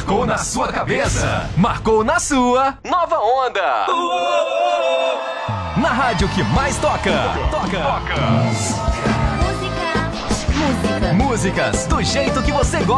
Marcou na sua cabeça, marcou na sua Nova Onda. Na rádio que mais toca. Músicas do jeito que você gosta.